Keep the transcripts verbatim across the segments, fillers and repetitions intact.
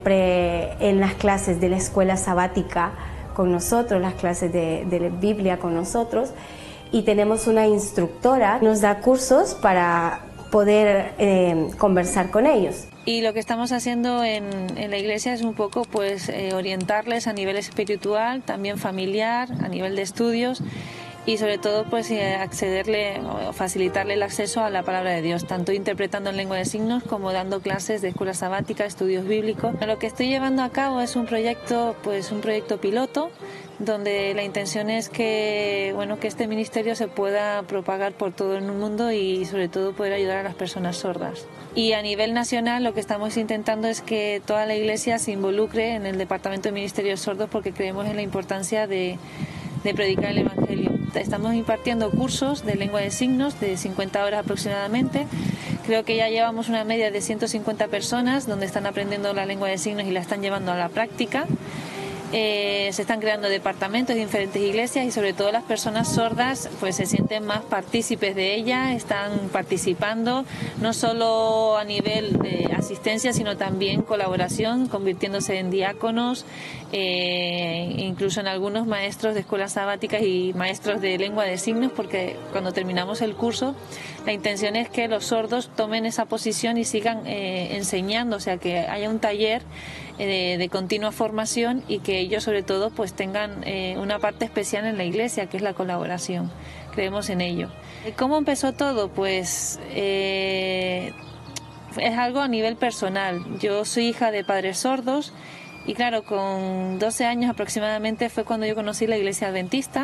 En las clases de la escuela sabática con nosotros, las clases de, de la Biblia con nosotros, y tenemos una instructora que nos da cursos para poder eh, conversar con ellos. Y lo que estamos haciendo en, en la iglesia es un poco pues eh, orientarles a nivel espiritual, también familiar, a nivel de estudios, y sobre todo pues eh, accederle o facilitarle el acceso a la palabra de Dios, tanto interpretando en lengua de signos como dando clases de escuela sabática, estudios bíblicos. Lo que estoy llevando a cabo es un proyecto, pues un proyecto piloto, donde la intención es que, bueno, que este ministerio se pueda propagar por todo el mundo y sobre todo poder ayudar a las personas sordas. Y a nivel nacional lo que estamos intentando es que toda la iglesia se involucre en el Departamento de Ministerios Sordos, porque creemos en la importancia de, de predicar el Evangelio. Estamos impartiendo cursos de lengua de signos de cincuenta horas aproximadamente. Creo que ya llevamos una media de ciento cincuenta personas donde están aprendiendo la lengua de signos y la están llevando a la práctica. Eh, se están creando departamentos de diferentes iglesias y sobre todo las personas sordas pues se sienten más partícipes de ella, están participando no solo a nivel de asistencia sino también colaboración, convirtiéndose en diáconos, eh, incluso en algunos maestros de escuelas sabáticas y maestros de lengua de signos, porque cuando terminamos el curso la intención es que los sordos tomen esa posición y sigan eh, enseñando, o sea que haya un taller de, de continua formación y que ellos sobre todo pues tengan eh, una parte especial en la iglesia, que es la colaboración. Creemos en ello. ¿Cómo empezó todo? Pues eh, es algo a nivel personal. Yo soy hija de padres sordos y claro, con doce años aproximadamente fue cuando yo conocí la iglesia adventista.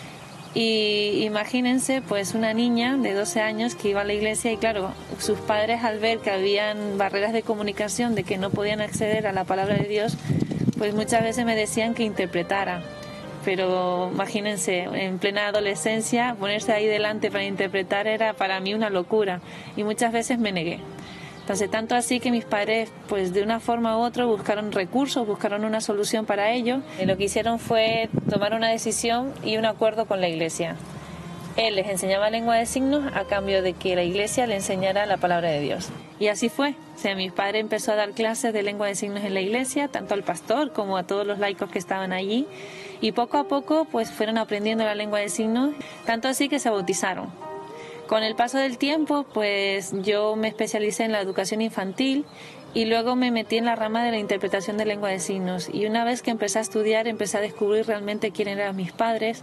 Y imagínense pues una niña de doce años que iba a la iglesia y claro, sus padres al ver que habían barreras de comunicación, de que no podían acceder a la palabra de Dios, pues muchas veces me decían que interpretara. Pero imagínense, en plena adolescencia, ponerse ahí delante para interpretar era para mí una locura y muchas veces me negué. Entonces, tanto así que mis padres, pues de una forma u otra, buscaron recursos, buscaron una solución para ello. Y lo que hicieron fue tomar una decisión y un acuerdo con la iglesia. Él les enseñaba lengua de signos a cambio de que la iglesia le enseñara la palabra de Dios. Y así fue. O sea, mi padre empezó a dar clases de lengua de signos en la iglesia, tanto al pastor como a todos los laicos que estaban allí. Y poco a poco, pues fueron aprendiendo la lengua de signos, tanto así que se bautizaron. Con el paso del tiempo, pues yo me especialicé en la educación infantil y luego me metí en la rama de la interpretación de lengua de signos. Y una vez que empecé a estudiar, empecé a descubrir realmente quién eran mis padres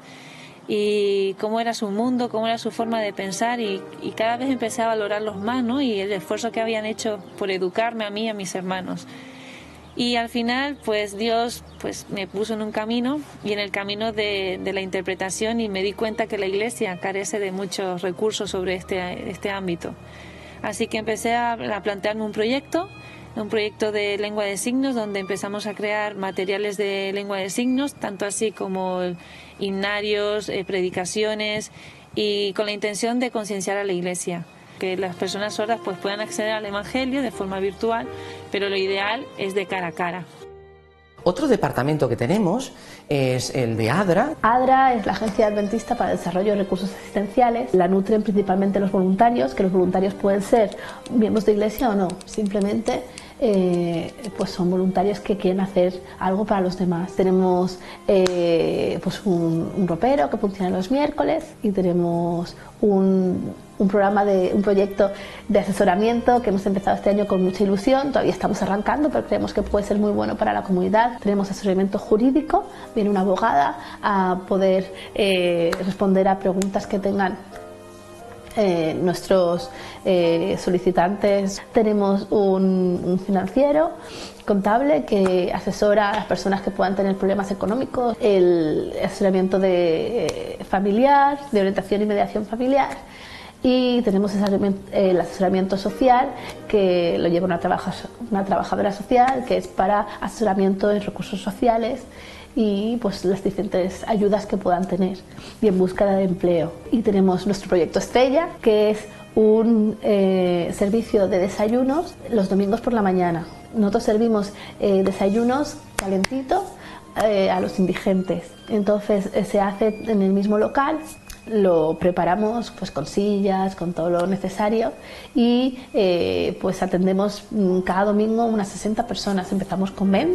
y cómo era su mundo, cómo era su forma de pensar y, y cada vez empecé a valorarlos más, ¿no? Y el esfuerzo que habían hecho por educarme a mí y a mis hermanos. Y al final, pues Dios pues me puso en un camino y en el camino de, de la interpretación, y me di cuenta que la iglesia carece de muchos recursos sobre este, este ámbito. Así que empecé a, a plantearme un proyecto, un proyecto de lengua de signos, donde empezamos a crear materiales de lengua de signos, tanto así como himnarios, eh, predicaciones, y con la intención de concienciar a la iglesia, que las personas sordas pues puedan acceder al Evangelio de forma virtual, pero lo ideal es de cara a cara. Otro departamento que tenemos es el de ADRA. ADRA es la Agencia Adventista para el Desarrollo de Recursos Asistenciales. La nutren principalmente los voluntarios, que los voluntarios pueden ser miembros de iglesia o no, simplemente eh, pues son voluntarios que quieren hacer algo para los demás. Tenemos eh, pues un, un ropero que funciona los miércoles y tenemos un, un programa de un proyecto de asesoramiento que hemos empezado este año con mucha ilusión. Todavía estamos arrancando, pero creemos que puede ser muy bueno para la comunidad. Tenemos asesoramiento jurídico, viene una abogada a poder eh, responder a preguntas que tengan Eh, nuestros eh, solicitantes. Tenemos un, un financiero contable que asesora a las personas que puedan tener problemas económicos, el asesoramiento de, eh, familiar, de orientación y mediación familiar, y tenemos el asesoramiento social que lo lleva una, trabaja, una trabajadora social, que es para asesoramiento en recursos sociales y pues las diferentes ayudas que puedan tener y en búsqueda de empleo. Y tenemos nuestro proyecto Estrella, que es un eh, servicio de desayunos los domingos por la mañana. Nosotros servimos eh, desayunos calentitos eh, a los indigentes. Entonces eh, se hace en el mismo local lo preparamos pues con sillas, con todo lo necesario y eh, pues atendemos cada domingo unas sesenta personas. Empezamos con veinte.